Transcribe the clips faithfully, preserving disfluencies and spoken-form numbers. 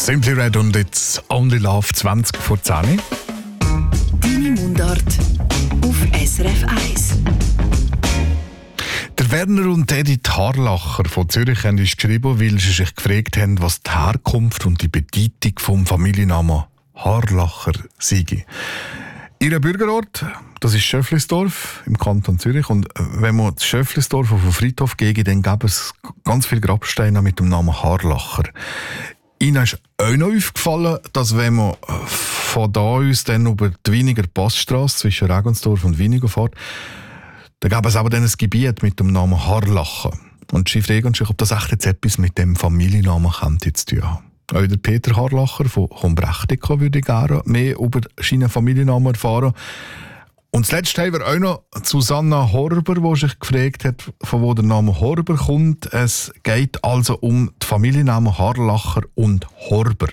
Simply Red und jetzt Only Love zwanzig vor zehn. Deine Mundart auf S R F eins. Der Werner und Edith Harlacher von Zürich haben uns geschrieben, weil sie sich gefragt haben, was die Herkunft und die Bedeutung vom Familiennamen Harlacher sei. Ihr Bürgerort, das ist Schöfflisdorf im Kanton Zürich. Und wenn man das Schöfflisdorf auf den Friedhof geht, dann gäbe es ganz viele Grabsteine mit dem Namen Harlacher. Ihnen ist auch noch aufgefallen, dass wenn man von da aus dann über die Winiger Passstrasse zwischen Regensdorf und Winiger fährt, dann gäbe es aber dann ein Gebiet mit dem Namen Harlacher. Und sie fragen sich, ob das echt jetzt etwas mit dem Familiennamen könnte zu tun haben. Auch der Peter Harlacher von Hombrechtika würde gerne mehr über seinen Familiennamen erfahren. Und zuletzt haben wir auch noch Susanna Horber, die sich gefragt hat, von wo der Name Horber kommt. Es geht also um die Familiennamen Harlacher und Horber.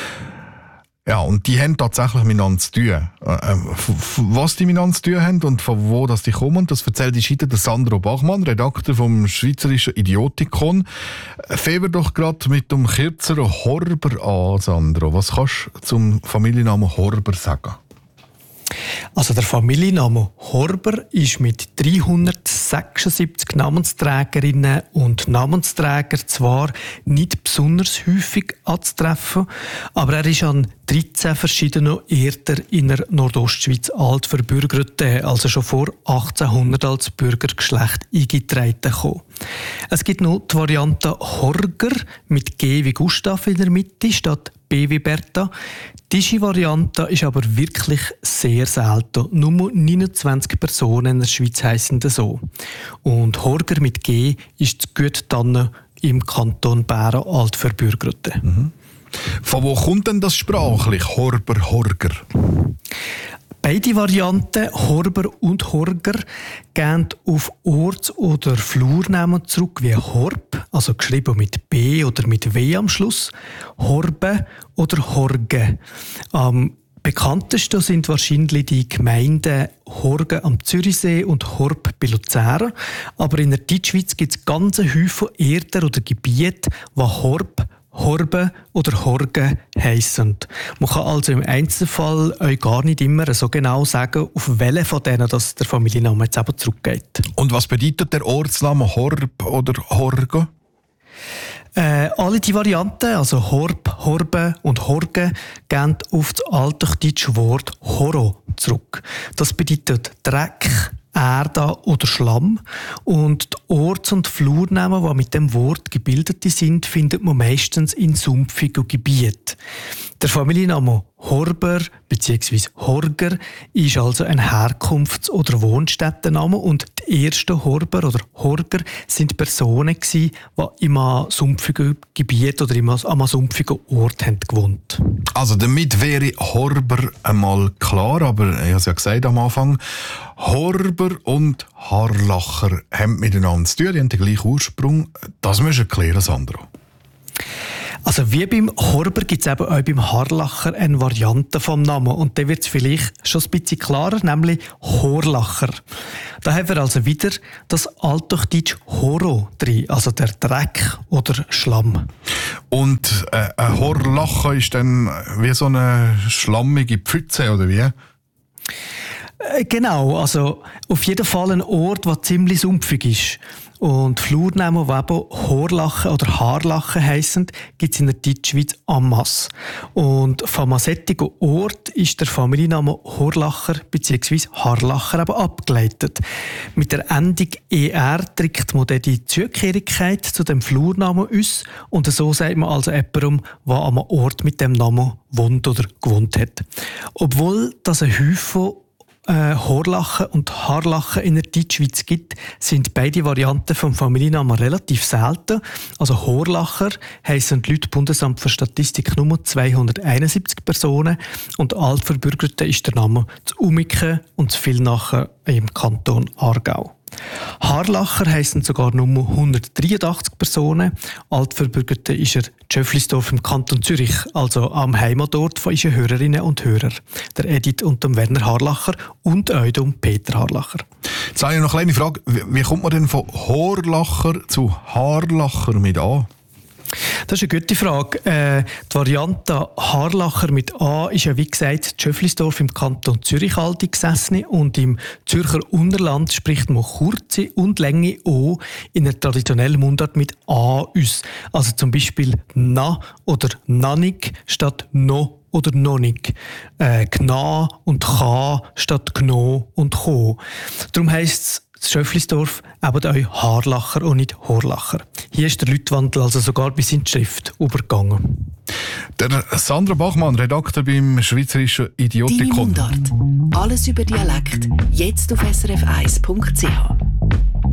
Ja, und die haben tatsächlich miteinander zu tun. Was die miteinander zu tun haben und von wo das die kommen, das erzählt uns heute der Sandro Bachmann, Redakteur vom Schweizerischen Idiotikon. Fangen wir doch gerade mit dem kürzeren Horber an, Sandro. Was kannst du zum Familiennamen Horber sagen? Also der Familienname Horber ist mit dreihundertsechsundsiebzig Namensträgerinnen und Namensträgern zwar nicht besonders häufig anzutreffen, aber er ist an dreizehn verschiedenen Orten in der Nordostschweiz alt verbürgert, also schon vor achtzehnhundert als Bürgergeschlecht eingetreten gekommen. Es gibt noch die Variante Horger mit G wie Gustav in der Mitte statt B wie Bertha. Diese Variante ist aber wirklich sehr selten. Nur neunundzwanzig Personen in der Schweiz heissen so. Und Horger mit G ist zu Güttannen im Kanton Bären altverbürgert. Mhm. Von wo kommt denn das sprachlich, Horber, Horger? Beide Varianten, Horber und Horger, gehen auf Orts- oder Flurnamen zurück wie Horb, also geschrieben mit B oder mit W am Schluss, Horbe oder Horge. Am bekanntesten sind wahrscheinlich die Gemeinden Horgen am Zürichsee und Horb bei Luzern. Aber in der Deutschschweiz gibt es ganze Häufen Erden oder Gebiete, die Horb, Horbe oder Horge heissen. Man kann also im Einzelfall euch gar nicht immer so genau sagen, auf welche von denen das der Familienname jetzt eben zurückgeht. Und was bedeutet der Ortsname Horb oder Horge? Äh, alle die Varianten, also Horb, Horbe und Horge, gehen auf das altdeutsche Wort Horo zurück. Das bedeutet Dreck, Erde oder Schlamm. Und die Orts- und Flurnamen, die mit dem Wort gebildet sind, findet man meistens in sumpfigen Gebieten. Der Familienname Horber bzw. Horger ist also ein Herkunfts- oder Wohnstättenname und die ersten Horber oder Horger sind Personen gewesen, die in einem sumpfigen Gebiet oder in einem sumpfigen Ort haben gewohnt. Also damit wäre Horber einmal klar, aber ich habe es ja gesagt am Anfang, Horber und Harlacher haben miteinander zu tun, die haben den gleichen Ursprung. Das musst du erklären, Sandro. Also wie beim Horber gibt es eben auch beim Harlacher eine Variante vom Namen. Und da wird es vielleicht schon ein bisschen klarer, nämlich Horlacher. Da haben wir also wieder das altdeutsche Horo drin, also der Dreck oder Schlamm. Und äh, ein Horlacher ist dann wie so eine schlammige Pfütze, oder wie? Äh, genau, also auf jeden Fall ein Ort, der ziemlich sumpfig ist. Und Flurnamen, die eben Horlachen oder Harlachen heissen, gibt es in der Deutschschweiz en masse. Und von einem solchen Ort ist der Familienname Horlacher bzw. Harlacher eben abgeleitet. Mit der Endung «er» trägt man dann die Zugehörigkeit zu dem Flurnamen aus. Und so sagt man also jemandem, der an einem Ort mit dem Namen wohnt oder gewohnt hat. Obwohl das ein Häufchen Äh, Horlachen und Harlachen in der Deutschschweiz gibt, sind beide Varianten vom Familiennamen relativ selten. Also Horlacher heissen die Leute Bundesamt für Statistik nur zweihunderteinundsiebzig Personen und altverbürgerte ist der Name zu Umiken und zu Villnachen im Kanton Aargau. Harlacher heissen sogar nur hundertdreiundachtzig Personen. Altverbürgerte ist er Schöfflisdorf im Kanton Zürich, also am Heimatort von unseren Hörerinnen und Hörern. Der Edith und dem Werner Harlacher und auch dem Peter Harlacher. Jetzt habe ich noch eine kleine Frage. Wie kommt man denn von Horlacher zu Harlacher mit an? Das ist eine gute Frage. Äh, die Variante Harlacher mit A ist ja wie gesagt Tschöflisdorf im Kanton Zürich alte gesessen und im Zürcher Unterland spricht man kurze und lange O in der traditionellen Mundart mit A aus. Also zum Beispiel Na oder Nanig statt No oder Nonig. Äh, Gna und Cha statt Gno und Cho. Darum heisst es Tschöflisdorf eben euch Harlacher und nicht Horlacher. Hier ist der Leutwandel also sogar bis in die Schrift übergegangen. Der Sandra Bachmann, Redakteur beim Schweizerischen Idiotikon. Deine Mundart. Alles über Dialekt. Jetzt auf s r f eins punkt c h.